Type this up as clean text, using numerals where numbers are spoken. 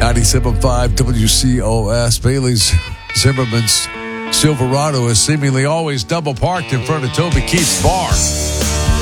97.5 WCOS. Bailey's Zimmerman's Silverado is seemingly always double parked in front of Toby Keith's bar.